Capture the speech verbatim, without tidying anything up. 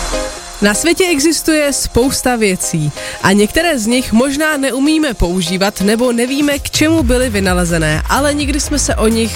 Na světě existuje spousta věcí a některé z nich možná neumíme používat nebo nevíme, k čemu byly vynalezené, ale nikdy jsme se o nich